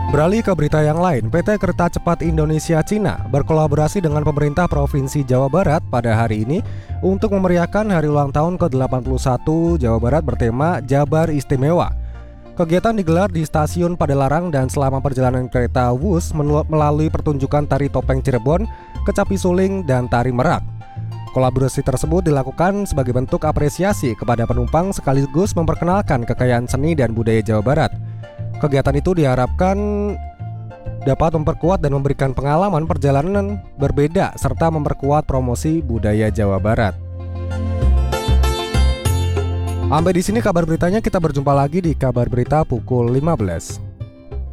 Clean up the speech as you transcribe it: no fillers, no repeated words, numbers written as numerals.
Beralih ke berita yang lain, PT Kereta Cepat Indonesia Cina berkolaborasi dengan pemerintah Provinsi Jawa Barat pada hari ini untuk memeriahkan hari ulang tahun ke-81 Jawa Barat bertema Jabar Istimewa. Kegiatan digelar di stasiun Padalarang dan selama perjalanan kereta Wus melalui pertunjukan tari topeng Cirebon, kecapi suling, dan tari merak. Kolaborasi tersebut dilakukan sebagai bentuk apresiasi kepada penumpang sekaligus memperkenalkan kekayaan seni dan budaya Jawa Barat. Kegiatan itu diharapkan dapat memperkuat dan memberikan pengalaman perjalanan berbeda serta memperkuat promosi budaya Jawa Barat. Sampai di sini kabar beritanya, kita berjumpa lagi di kabar berita pukul 15.